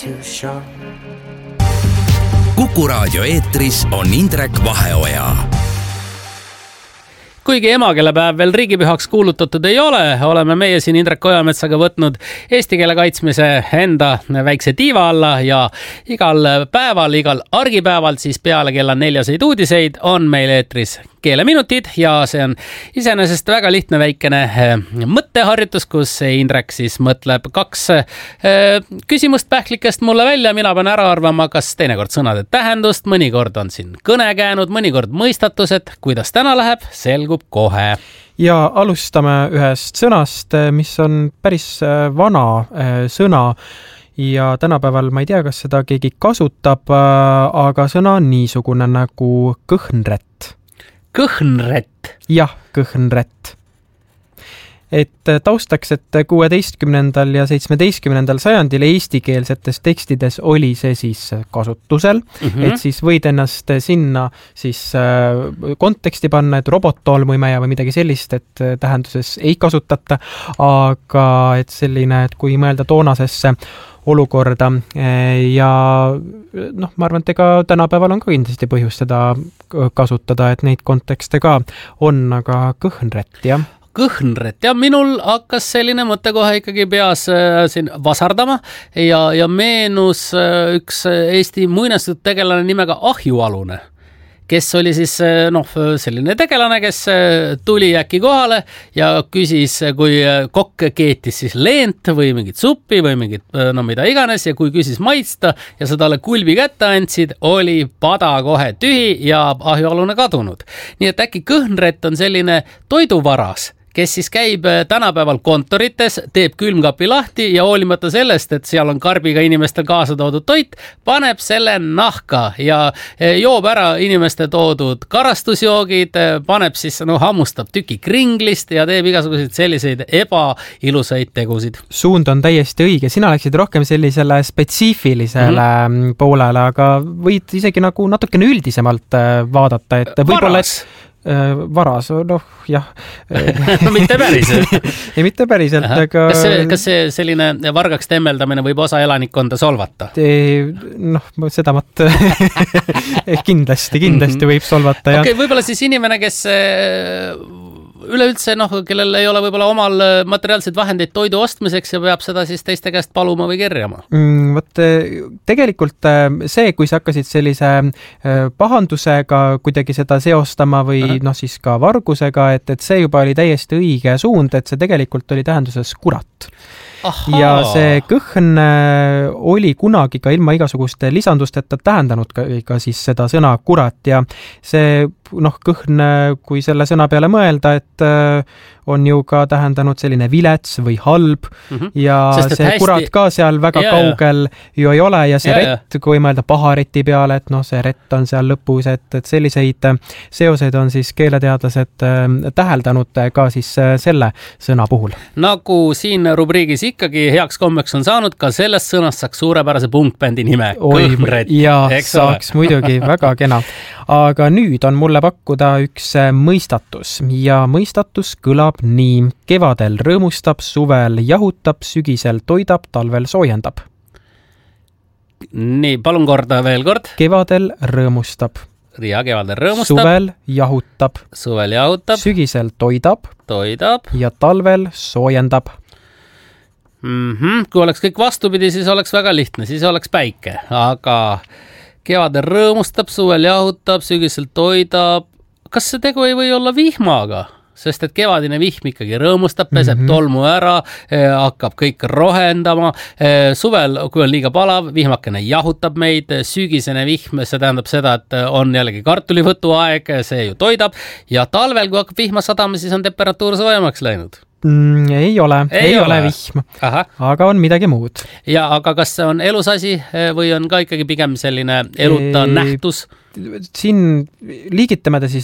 too sharp. Kuku raadio eetris on Indrek Vaheoja. Kuigi emakeelepäev veel riigipühaks kuulutatud ei ole, oleme meie siin Indrek Ojametsaga võtnud eesti keele kaitsmise enda väikse tiiva alla ja igal päeval, igal argipäeval siis peale kella 4 uudiseid on meil eetris keeleminutid ja see on iseenesest väga lihtne väikene mõtteharjutus, kus Indrek siis mõtleb 2 küsimust pähklikest mulle välja. Mina pean ära arvama, kas teinekord sõnade tähendust, mõnikord on siin kõne käänud, mõnikord mõistatused. Kuidas täna läheb, selgub kohe. Ja alustame ühest sõnast, mis on päris vana sõna ja tänapäeval ma ei tea, kas seda keegi kasutab, aga sõna on niisugune nagu kõhnrett. Kõhnrett? Jah, kõhnrett. Et taustaks, et 16. ja 17. sajandil eestikeelsetes tekstides oli see siis kasutusel, et siis võid ennast sinna siis konteksti panna, et robottolmuimeja või midagi sellist, et tähenduses ei kasutata, aga et selline, et kui mõelda toonasesse olukorda ja ma arvan, et ega tänapäeval on ka kindlasti põhjust seda kasutada, et neid kontekste ka on, aga kõhnrett, jah. Kõhnrett ja minul hakkas selline mõte kohe ikkagi peas siin vasardama ja meenus üks Eesti muinasjututegelane nimega Ahjualune, kes oli siis selline tegelane, kes tuli äkki kohale ja küsis, kui kokk keetis siis leent või mingit suppi või mingit mida iganes ja kui küsis maitsta ja sa talle kulbi kätte andsid, oli pada kohe tühi ja Ahjualune kadunud. Nii et äkki kõhnrett on selline toiduvaras, kes siis käib tänapäeval kontorites, teeb külmkapi lahti ja hoolimata sellest, et seal on karbiga inimestel kaasa toodud toit, paneb selle nahka ja joob ära inimeste toodud karastusjoogid, paneb siis, hammustab tüki kringlist ja teeb igasuguseid selliseid ebailusaid tegusid. Suund on täiesti õige, sina läksid rohkem sellisele spetsiifilisele poolele, aga võid isegi nagu natukene üldisemalt vaadata, et võib-olla varas, jah. Mitte päriselt. Ei, mitte päriselt, aga... Kas see selline vargaks temmeldamine võib osa elanikkonda solvata? Seda kindlasti võib solvata. Okei, võib-olla siis inimene, kes üleüldse, kellel ei ole võib-olla omal materiaalseid vahendeid toidu ostmiseks ja peab seda siis teiste käest paluma või kerjama. Tegelikult see, kui sa hakkasid sellise pahandusega kuidagi seda seostama või siis ka vargusega, et see juba oli täiesti õige suund, et see tegelikult oli tähenduses kurat. Aha. Ja see kõhn oli kunagi ka ilma igasuguste lisandusteta tähendanud ka siis seda sõna kurat ja see kõhn, kui selle sõna peale mõelda, et on ju ka tähendanud selline vilets või halb ja see kurat ka seal väga kaugel ju ei ole ja see rett, kui mõelda pahareti peale, et see rett on seal lõpus, et selliseid seoseid on siis keeleteadlased täheldanud ka siis selle sõna puhul. Nagu siin rubriigis ikkagi heaks kommeks on saanud, ka sellest sõnast saaks suurepärase punkbändi nime. Kõhnrett. Ja saaks muidugi, väga kena. Aga nüüd on mulle pakkuda üks mõistatus ja mõistatus kõlab nii. Kevadel rõõmustab, suvel jahutab, sügisel toidab, talvel soojendab. Nii, palun korda veel kord. Kevadel rõõmustab. Ja kevadel rõõmustab. Suvel jahutab. Suvel jahutab. Sügisel toidab. Toidab. Ja talvel soojendab. Kui oleks kõik vastupidi, siis oleks väga lihtne, siis oleks päike, aga kevadel rõõmustab, suvel jahutab, sügisel toidab. Kas see tegu ei või olla vihmaga? Sest et kevadine vihm ikkagi rõõmustab, peseb tolmu ära, hakkab kõik rohendama. Suvel, kui on liiga palav, vihmakene jahutab meid. Sügisene vihm, see tähendab seda, et on jällegi kartulivõtu aeg, see ju toidab. Ja talvel, kui hakkab vihma sadama, siis on temperatuur soojemaks läinud. Ei ole vihm, aga on midagi muud. Ja aga kas see on elus asi või on ka ikkagi pigem selline eluta nähtus? Siin liigitame ta siis